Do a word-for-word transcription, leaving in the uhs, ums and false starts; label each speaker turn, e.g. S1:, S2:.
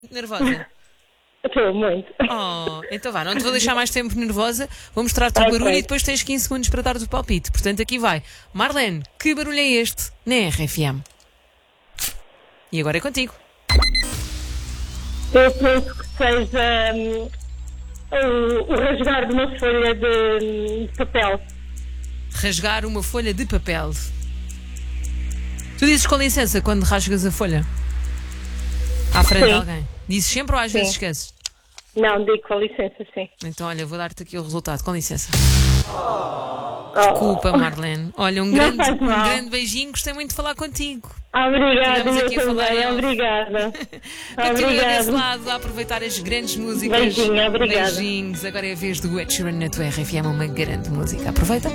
S1: Nervosa?
S2: Estou muito.
S1: Oh, então vá, não te vou deixar mais tempo nervosa. Vou mostrar-te o
S2: Ok.
S1: barulho e depois tens quinze segundos para dar o palpite. Portanto, aqui vai. Marlene, que barulho é este na R F M? E agora é contigo.
S2: Eu penso que seja hum, o, o rasgar de uma folha de, de papel.
S1: Rasgar uma folha de papel. Tu dizes com licença quando rasgas a folha? À frente de
S2: Sim.
S1: alguém. Dizes sempre ou às
S2: Sim.
S1: vezes esqueces?
S2: Não, digo com licença, sim.
S1: Então, olha, vou dar-te aqui o resultado. Com licença.
S2: Oh.
S1: Desculpa, Marlene. Olha, um
S2: Não
S1: grande,
S2: faz
S1: um
S2: mal.
S1: grande beijinho. Gostei muito de falar contigo.
S2: Obrigada,
S1: Estivemos
S2: eu
S1: aqui a falar
S2: também.
S1: em off.
S2: Obrigada.
S1: Continua desse
S2: Obrigada.
S1: lado a aproveitar as grandes músicas.
S2: Beijinho, obrigada.
S1: Beijinhos. Agora é a vez do Ed Sheeran na tua R F M, uma grande música. Aproveita.